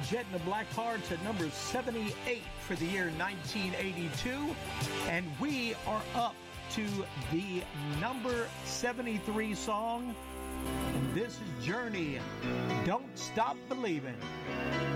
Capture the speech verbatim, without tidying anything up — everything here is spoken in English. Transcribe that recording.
Jet and the Blackhearts at number seventy-eight for the year nineteen eighty-two. And we are up to the number seventy-three song. And this is Journey, Don't Stop Believing.